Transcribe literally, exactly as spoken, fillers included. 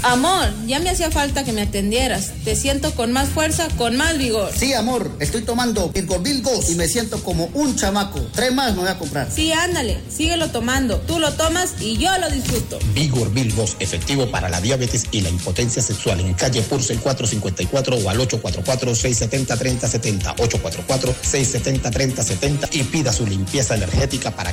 Amor, ya me hacía falta que me atendieras. Te siento con más fuerza, con más vigor. Sí, amor, estoy tomando Vigorbil Ghost y me siento como un chamaco. Tres más me voy a comprar. Sí, ándale, síguelo tomando. Tú lo tomas y yo lo disfruto. Vigorbil Ghost, efectivo para la diabetes y la impotencia sexual, en calle Purcell cuatrocientos cincuenta y cuatro o al ocho cuatro cuatro, seis siete cero, tres cero siete cero, ocho cuatro cuatro, seis siete cero, tres cero siete cero y pida su limpieza energética para